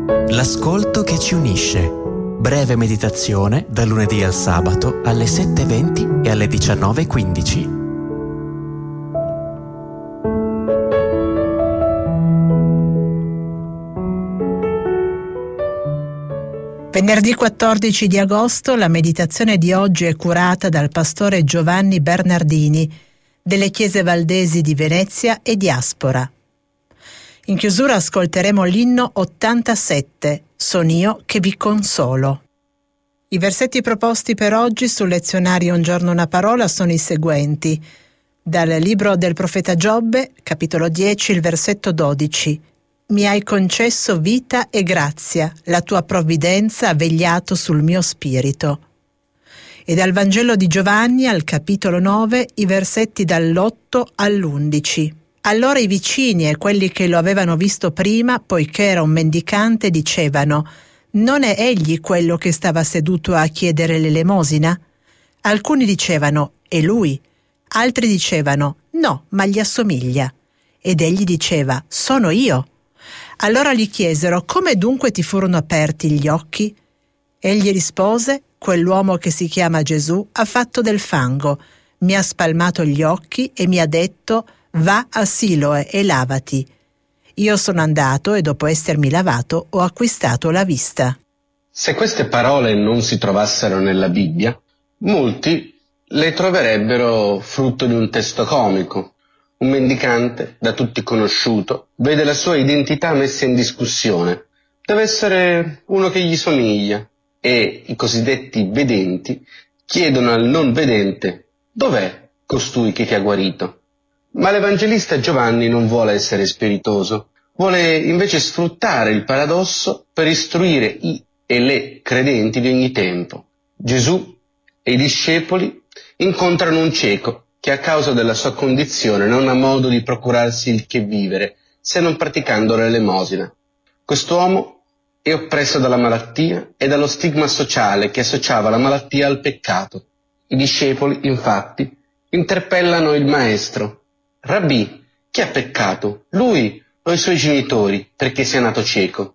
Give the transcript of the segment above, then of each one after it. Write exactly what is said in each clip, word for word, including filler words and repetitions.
L'ascolto che ci unisce. Breve meditazione dal lunedì al sabato alle sette e venti e alle diciannove e quindici. Venerdì quattordici di agosto la meditazione di oggi è curata dal pastore Giovanni Bernardini delle Chiese Valdesi di Venezia e Diaspora. In chiusura ascolteremo l'inno ottantasette, Son io che vi consolo. I versetti proposti per oggi sul lezionario Un giorno una parola sono i seguenti. Dal libro del profeta Giobbe, capitolo dieci, il versetto dodici. Mi hai concesso vita e grazia, la tua provvidenza ha vegliato sul mio spirito. E dal Vangelo di Giovanni al capitolo nove, i versetti dall'otto all'undici. Allora i vicini e quelli che lo avevano visto prima, poiché era un mendicante, dicevano: non è egli quello che stava seduto a chiedere l'elemosina? Alcuni dicevano: è lui. Altri dicevano: no, ma gli assomiglia. Ed egli diceva: sono io. Allora gli chiesero: come dunque ti furono aperti gli occhi? Egli rispose: quell'uomo che si chiama Gesù ha fatto del fango, mi ha spalmato gli occhi e mi ha detto: va a Siloe e lavati. Io sono andato e dopo essermi lavato ho acquistato la vista. Se queste parole non si trovassero nella Bibbia, molti le troverebbero frutto di un testo comico. Un mendicante, da tutti conosciuto, vede la sua identità messa in discussione. Deve essere uno che gli somiglia. E i cosiddetti vedenti chiedono al non vedente: dov'è costui che ti ha guarito? Ma l'Evangelista Giovanni non vuole essere spiritoso, vuole invece sfruttare il paradosso per istruire i e le credenti di ogni tempo. Gesù e i discepoli incontrano un cieco che a causa della sua condizione non ha modo di procurarsi il che vivere se non praticando l'elemosina. Quest'uomo è oppresso dalla malattia e dallo stigma sociale che associava la malattia al peccato. I discepoli, infatti, interpellano il maestro: Rabbì, chi ha peccato, lui o i suoi genitori, perché sia nato cieco?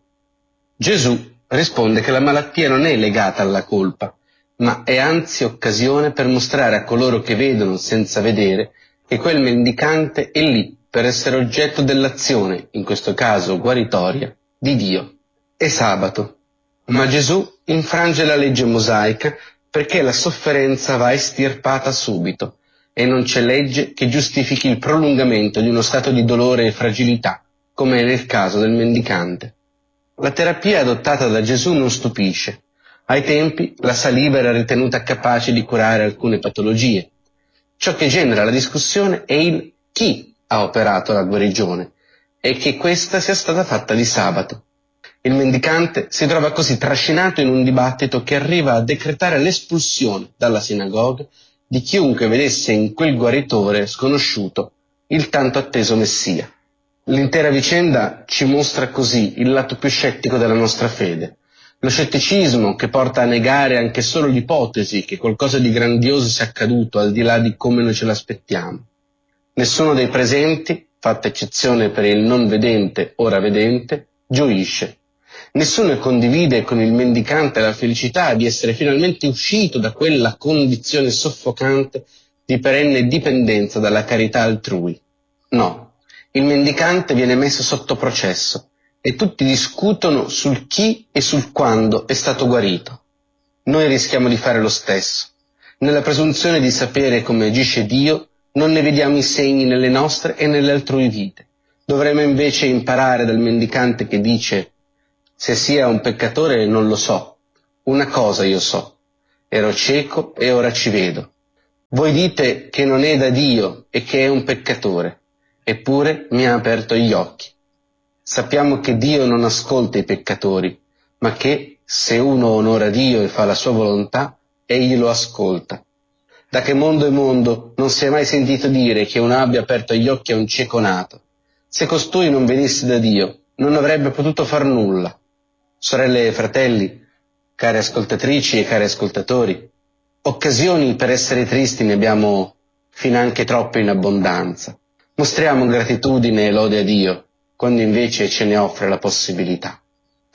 Gesù risponde che la malattia non è legata alla colpa, ma è anzi occasione per mostrare a coloro che vedono senza vedere che quel mendicante è lì per essere oggetto dell'azione, in questo caso guaritoria, di Dio. È sabato, ma Gesù infrange la legge mosaica perché la sofferenza va estirpata subito e non c'è legge che giustifichi il prolungamento di uno stato di dolore e fragilità, come è nel caso del mendicante. La terapia adottata da Gesù non stupisce. Ai tempi la saliva era ritenuta capace di curare alcune patologie. Ciò che genera la discussione è il chi ha operato la guarigione e che questa sia stata fatta di sabato. Il mendicante si trova così trascinato in un dibattito che arriva a decretare l'espulsione dalla sinagoga di chiunque vedesse in quel guaritore sconosciuto il tanto atteso Messia. L'intera vicenda ci mostra così il lato più scettico della nostra fede. Lo scetticismo che porta a negare anche solo l'ipotesi che qualcosa di grandioso sia accaduto al di là di come noi ce l'aspettiamo. Nessuno dei presenti, fatta eccezione per il non vedente ora vedente, gioisce. Nessuno condivide con il mendicante la felicità di essere finalmente uscito da quella condizione soffocante di perenne dipendenza dalla carità altrui. No, il mendicante viene messo sotto processo e tutti discutono sul chi e sul quando è stato guarito. Noi rischiamo di fare lo stesso. Nella presunzione di sapere come agisce Dio, non ne vediamo i segni nelle nostre e nelle altrui vite. Dovremmo invece imparare dal mendicante che dice: se sia un peccatore non lo so, una cosa io so, ero cieco e ora ci vedo. Voi dite che non è da Dio e che è un peccatore, eppure mi ha aperto gli occhi. Sappiamo che Dio non ascolta i peccatori, ma che, se uno onora Dio e fa la sua volontà, egli lo ascolta. Da che mondo è mondo non si è mai sentito dire che uno abbia aperto gli occhi a un cieco nato. Se costui non venisse da Dio, non avrebbe potuto far nulla. Sorelle e fratelli, care ascoltatrici e cari ascoltatori, occasioni per essere tristi ne abbiamo finanche troppe in abbondanza. Mostriamo gratitudine e lode a Dio, quando invece ce ne offre la possibilità.